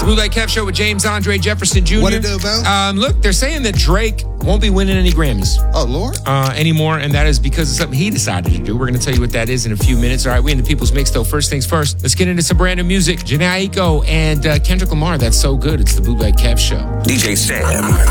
the Bootleg Kev Show with James Andre Jefferson Jr. What it do, Bo? Look, they're saying that Drake won't be winning any Grammys. Oh, Lord. Anymore, and that is because of something he decided to do. We're going to tell you what that is in a few minutes. All right, we in the People's Mix, though. First things first, let's get into some brand new music. Jhené Aiko and Kendrick Lamar. That's so good. It's the Bootleg Kev Show. DJ Sam.